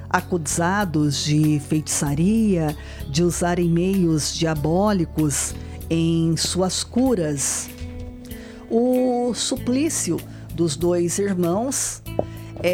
acusados de feitiçaria, de usarem meios diabólicos em suas curas. O suplício dos dois irmãos